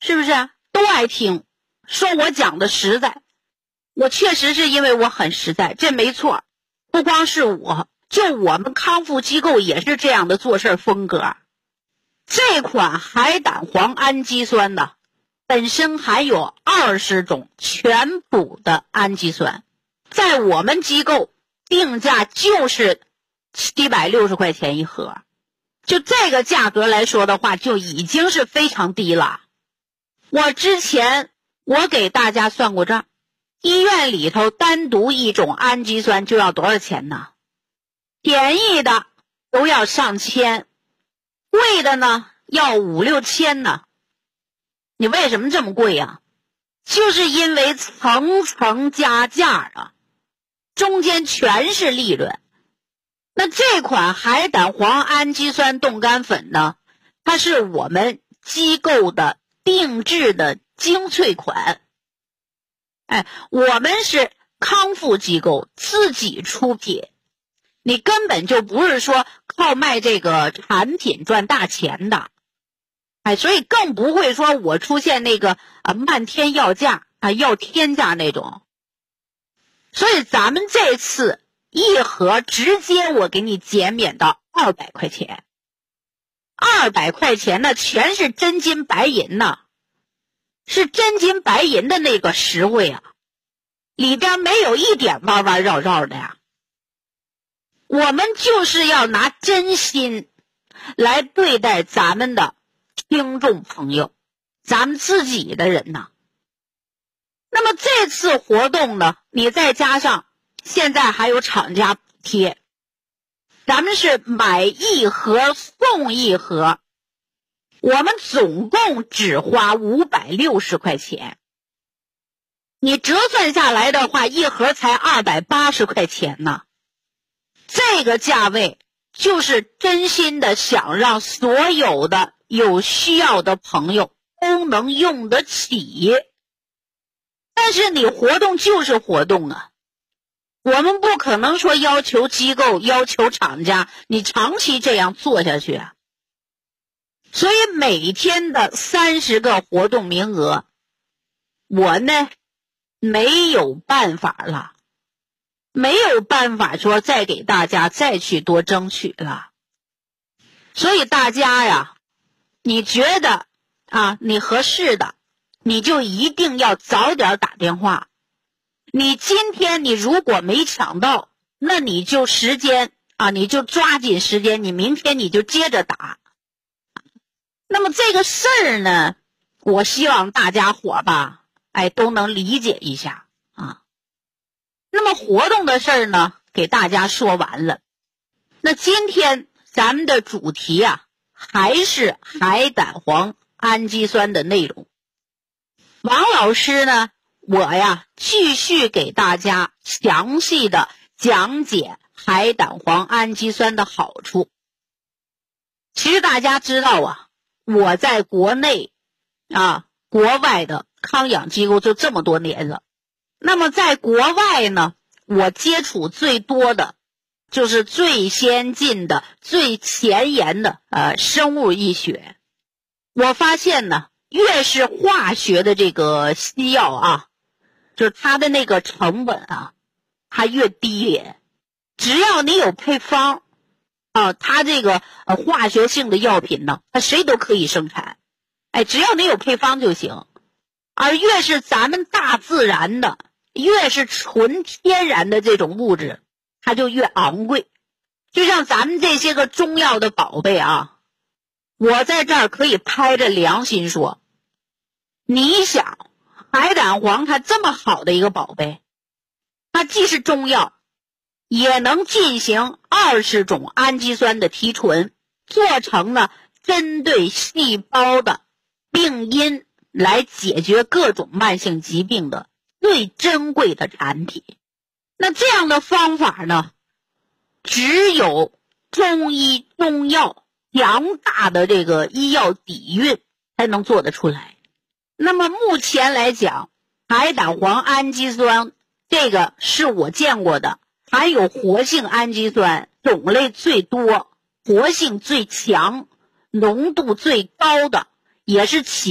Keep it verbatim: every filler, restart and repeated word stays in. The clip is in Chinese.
是不是都爱听，说我讲的实在。我确实是因为我很实在，这没错。不光是我，就我们康复机构也是这样的做事风格。这款海胆黄氨基酸呢，本身含有二十种全补的氨基酸，在我们机构定价就是七百六十块钱一盒，就这个价格来说的话，就已经是非常低了。我之前我给大家算过账，医院里头单独一种氨基酸就要多少钱呢？便宜的都要上千，贵的呢要五六千呢。你为什么这么贵呀？就是因为层层加价啊，中间全是利润。那这款海胆黄氨基酸冻干粉呢，它是我们机构的定制的精粹款。哎，我们是康复机构自己出品，你根本就不是说靠卖这个产品赚大钱的。哎，所以更不会说我出现那个啊漫天要价啊要天价那种。所以咱们这次一盒直接我给你减免到二百块钱，二百块钱呢全是真金白银呐，是真金白银的那个实惠啊，里边没有一点弯弯绕绕的呀。我们就是要拿真心来对待咱们的听众朋友，咱们自己的人呐。那么这次活动呢，你再加上现在还有厂家补贴，咱们是买一盒送一盒，我们总共只花五百六十块钱。你折算下来的话，一盒才二百八十块钱呢。这个价位就是真心的想让所有的有需要的朋友都能用得起。但是你活动就是活动啊，我们不可能说要求机构要求厂家你长期这样做下去啊。所以每天的三十个活动名额，我呢没有办法了，没有办法说再给大家再去多争取了。所以大家呀，你觉得啊你合适的，你就一定要早点打电话。你今天你如果没抢到，那你就时间啊，你就抓紧时间，你明天你就接着打。那么这个事儿呢，我希望大家伙吧，哎，都能理解一下啊。那么活动的事儿呢，给大家说完了。那今天咱们的主题啊，还是海胆黄氨基酸的内容。王老师呢，我呀继续给大家详细的讲解海胆黄氨基酸的好处。其实大家知道啊，我在国内啊国外的康养机构就这么多年了。那么在国外呢，我接触最多的就是最先进的最前沿的呃生物医学。我发现呢，越是化学的这个西药啊，就是它的那个成本啊它越低廉。只要你有配方啊，它这个呃化学性的药品呢，它谁都可以生产。哎，只要你有配方就行。而越是咱们大自然的，越是纯天然的这种物质，它就越昂贵。就像咱们这些个中药的宝贝啊，我在这儿可以拍着良心说，你想海胆黄它这么好的一个宝贝，它既是中药，也能进行二十种氨基酸的提纯，做成呢针对细胞的病因来解决各种慢性疾病的最珍贵的产品。那这样的方法呢，只有中医中药强大的这个医药底蕴才能做得出来。那么目前来讲，海胆黄氨基酸这个是我见过的含有活性氨基酸种类最多、活性最强、浓度最高的，也是起